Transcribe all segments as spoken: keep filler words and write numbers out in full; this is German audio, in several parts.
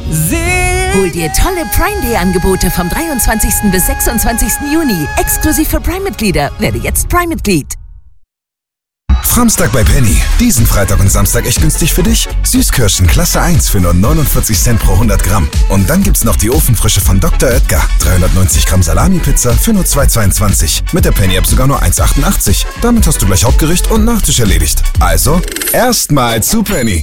Hol dir tolle Prime Day Angebote vom dreiundzwanzigsten bis sechsundzwanzigsten Juni. Exklusiv für Prime-Mitglieder. Werde jetzt Prime-Mitglied. Framstag bei Penny. Diesen Freitag und Samstag echt günstig für dich. Süßkirschen Klasse eins für nur neunundvierzig Cent pro hundert Gramm. Und dann gibt's noch die Ofenfrische von Doktor Oetker. dreihundertneunzig Gramm Salami-Pizza für nur zwei Euro zweiundzwanzig. Mit der Penny-App sogar nur eins Euro achtundachtzig. Damit hast du gleich Hauptgericht und Nachtisch erledigt. Also, erstmal zu Penny.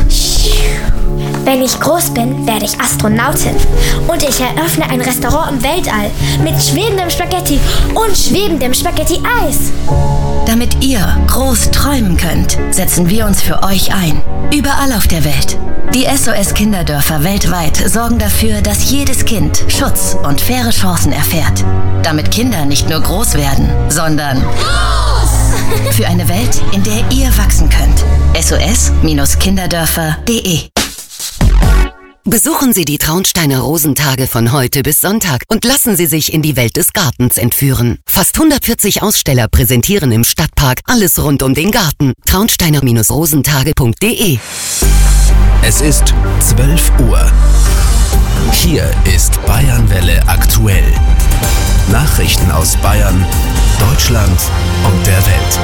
Wenn ich groß bin, werde ich Astronautin. Und ich eröffne ein Restaurant im Weltall mit schwebendem Spaghetti und schwebendem Spaghetti-Eis. Damit ihr groß träumen könnt, setzen wir uns für euch ein. Überall auf der Welt. Die S O S-Kinderdörfer weltweit sorgen dafür, dass jedes Kind Schutz und faire Chancen erfährt. Damit Kinder nicht nur groß werden, sondern groß! Für eine Welt, in der ihr wachsen könnt. S O S Kinderdörfer punkt de Besuchen Sie die Traunsteiner Rosentage von heute bis Sonntag und lassen Sie sich in die Welt des Gartens entführen. Fast hundertvierzig Aussteller präsentieren im Stadtpark alles rund um den Garten. traunsteiner rosentage punkt de. Es ist zwölf Uhr. Hier ist Bayernwelle aktuell. Nachrichten aus Bayern, Deutschland und der Welt.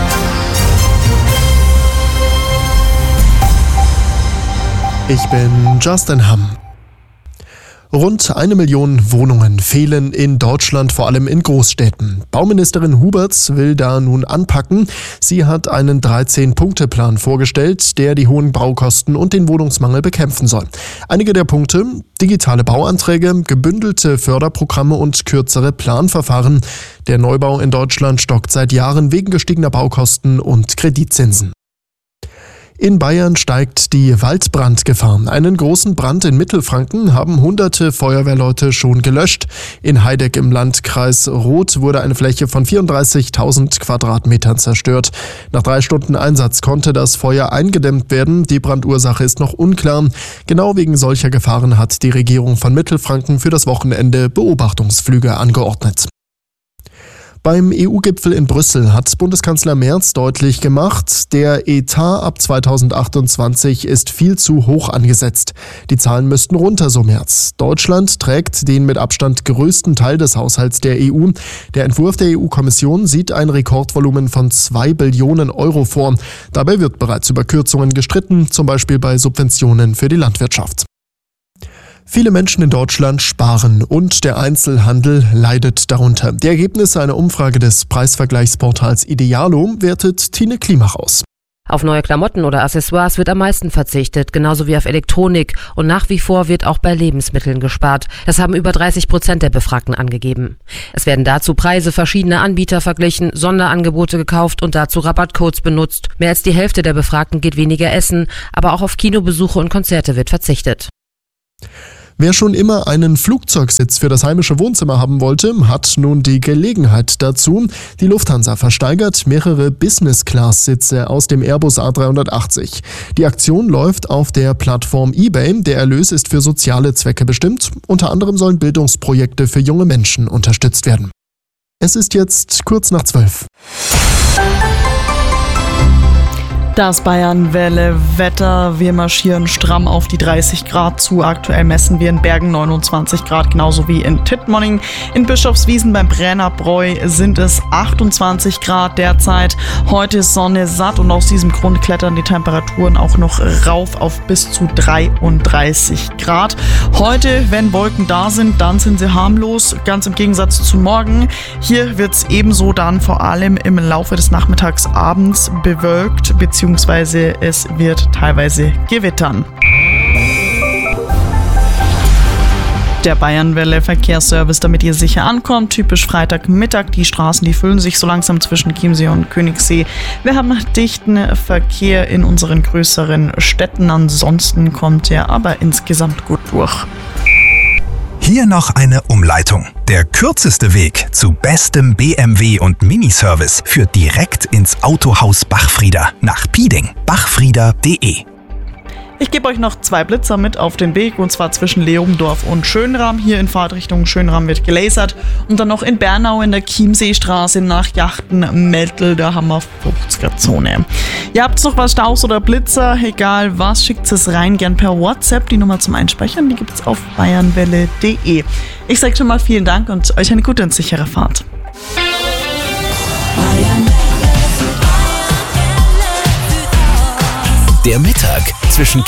Ich bin Justin Hamm. Rund eine Million Wohnungen fehlen in Deutschland, vor allem in Großstädten. Bauministerin Huberts will da nun anpacken. Sie hat einen dreizehn-Punkte-Plan vorgestellt, der die hohen Baukosten und den Wohnungsmangel bekämpfen soll. Einige der Punkte: digitale Bauanträge, gebündelte Förderprogramme und kürzere Planverfahren. Der Neubau in Deutschland stockt seit Jahren wegen gestiegener Baukosten und Kreditzinsen. In Bayern steigt die Waldbrandgefahr. Einen großen Brand in Mittelfranken haben hunderte Feuerwehrleute schon gelöscht. In Heideck im Landkreis Roth wurde eine Fläche von vierunddreißigtausend Quadratmetern zerstört. Nach drei Stunden Einsatz konnte das Feuer eingedämmt werden. Die Brandursache ist noch unklar. Genau wegen solcher Gefahren hat die Regierung von Mittelfranken für das Wochenende Beobachtungsflüge angeordnet. Beim E U-Gipfel in Brüssel hat Bundeskanzler Merz deutlich gemacht, der Etat ab zweitausendachtundzwanzig ist viel zu hoch angesetzt. Die Zahlen müssten runter, so Merz. Deutschland trägt den mit Abstand größten Teil des Haushalts der E U. Der Entwurf der E U-Kommission sieht ein Rekordvolumen von zwei Billionen Euro vor. Dabei wird bereits über Kürzungen gestritten, zum Beispiel bei Subventionen für die Landwirtschaft. Viele Menschen in Deutschland sparen und der Einzelhandel leidet darunter. Die Ergebnisse einer Umfrage des Preisvergleichsportals Idealo wertet Tine Klimach aus. Auf neue Klamotten oder Accessoires wird am meisten verzichtet, genauso wie auf Elektronik. Und nach wie vor wird auch bei Lebensmitteln gespart. Das haben über dreißig Prozent der Befragten angegeben. Es werden dazu Preise verschiedener Anbieter verglichen, Sonderangebote gekauft und dazu Rabattcodes benutzt. Mehr als die Hälfte der Befragten geht weniger essen, aber auch auf Kinobesuche und Konzerte wird verzichtet. Wer schon immer einen Flugzeugsitz für das heimische Wohnzimmer haben wollte, hat nun die Gelegenheit dazu. Die Lufthansa versteigert mehrere Business-Class-Sitze aus dem Airbus A dreihundertachtzig. Die Aktion läuft auf der Plattform eBay. Der Erlös ist für soziale Zwecke bestimmt. Unter anderem sollen Bildungsprojekte für junge Menschen unterstützt werden. Es ist jetzt kurz nach zwölf. Das Bayernwelle-Wetter, wir marschieren stramm auf die dreißig Grad zu. Aktuell messen wir in Bergen neunundzwanzig Grad, genauso wie in Tittmoning. In Bischofswiesen beim Brennerbräu sind es achtundzwanzig Grad derzeit. Heute ist Sonne satt und aus diesem Grund klettern die Temperaturen auch noch rauf auf bis zu dreiunddreißig Grad. Heute, wenn Wolken da sind, dann sind sie harmlos, ganz im Gegensatz zu morgen. Hier wird es ebenso dann vor allem im Laufe des Nachmittags, abends bewölkt, beziehungsweise beziehungsweise es wird teilweise gewittern. Der Bayernwelle Verkehrsservice, damit ihr sicher ankommt. Typisch Freitagmittag. Die Straßen, die füllen sich so langsam zwischen Chiemsee und Königssee. Wir haben dichten Verkehr in unseren größeren Städten. Ansonsten kommt er aber insgesamt gut durch. Hier noch eine Umleitung. Der kürzeste Weg zu bestem B M W und Miniservice führt direkt ins Autohaus Bachfrieder nach Pieding. bachfrieder punkt de Ich gebe euch noch zwei Blitzer mit auf den Weg, und zwar zwischen Leobendorf und Schönram. Hier in Fahrtrichtung Schönram wird gelasert. Und dann noch in Bernau in der Chiemseestraße nach Jachten-Meltel, da haben wir fünfziger-Zone. Ihr habt noch was, Staus oder Blitzer, egal was, schickt es rein, gern per WhatsApp. Die Nummer zum Einspeichern, die gibt's auf bayernwelle punkt de. Ich sage schon mal vielen Dank und euch eine gute und sichere Fahrt. Der Mittag zwischen